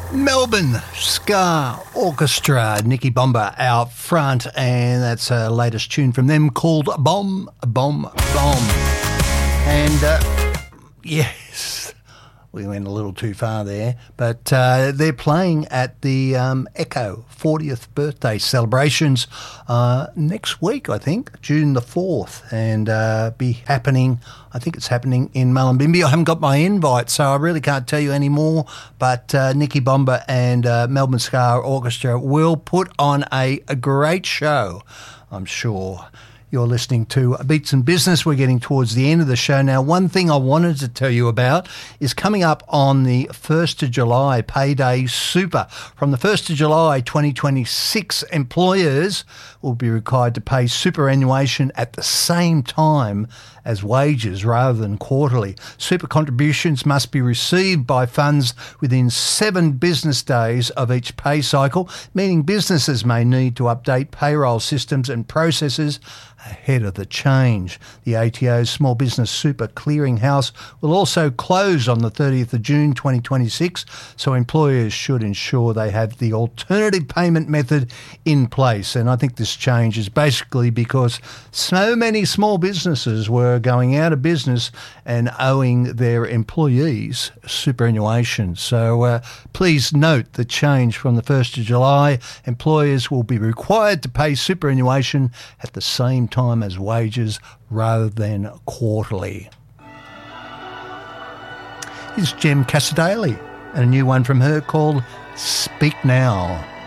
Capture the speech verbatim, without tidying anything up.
Melbourne Ska Orchestra, Nicky Bomber out front, and that's a latest tune from them called Bomb, Bomb, Bomb. And uh, yes, we went a little too far there, but uh, they're playing at the um, Echo fortieth birthday celebrations uh, next week, I think, June the fourth, and uh, be happening, I think it's happening in Mullumbimby. I haven't got my invite, so I really can't tell you any more, but uh, Nicky Bomber and uh, Melbourne Ska Orchestra will put on a, a great show, I'm sure. You're listening to Beats and Business. We're getting towards the end of the show now. One thing I wanted to tell you about is coming up on the first of July, Payday Super. From the first of July twenty twenty-six, employers will be required to pay superannuation at the same time as wages rather than quarterly. Super contributions must be received by funds within seven business days of each pay cycle, meaning businesses may need to update payroll systems and processes ahead of the change. The A T O's Small Business Super Clearinghouse will also close on the thirtieth of June twenty twenty-six, so employers should ensure they have the alternative payment method in place. And I think this change is basically because so many small businesses were going out of business and owing their employees superannuation. So uh, please note the change from the first of July. Employers will be required to pay superannuation at the same time as wages rather than quarterly. Here's Jem Casadale and a new one from her called Speak Now.